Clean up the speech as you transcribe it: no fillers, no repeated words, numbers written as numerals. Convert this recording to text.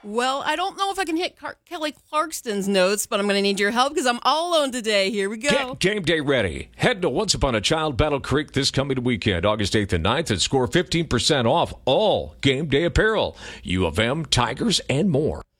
Well, I don't know if I can hit Kelly Clarkston's notes, but I'm going to need your help because I'm all alone today. Here we go. Get game day ready. Head to Once Upon a Child Battle Creek this coming weekend, August 8th and 9th, and score 15% off all game day apparel. U of M, Tigers, and more.